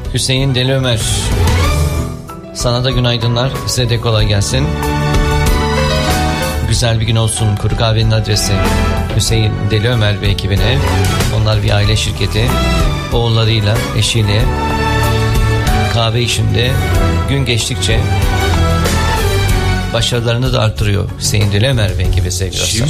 Hüseyin Deli Ömer. Sana da günaydınlar. Size de kolay gelsin. Güzel bir gün olsun. Kuru Kahve'nin adresi Hüseyin Deli Ömer ve ekibine. Onlar bir aile şirketi. Oğullarıyla, eşiyle kahve işinde gün geçtikçe başarılarını da artırıyor Hüseyin Deli Ömer ve ekibi sevgili dostlar.